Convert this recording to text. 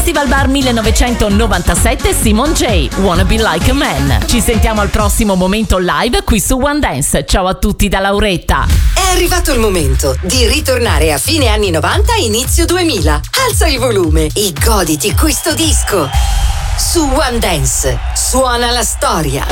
Festival Bar 1997, Simon J. Wanna Be Like a Man. Ci sentiamo al prossimo momento live qui su One Dance. Ciao a tutti da Lauretta. È arrivato il momento di ritornare a fine anni 90 inizio 2000. Alza il volume e goditi questo disco. Su One Dance suona la storia.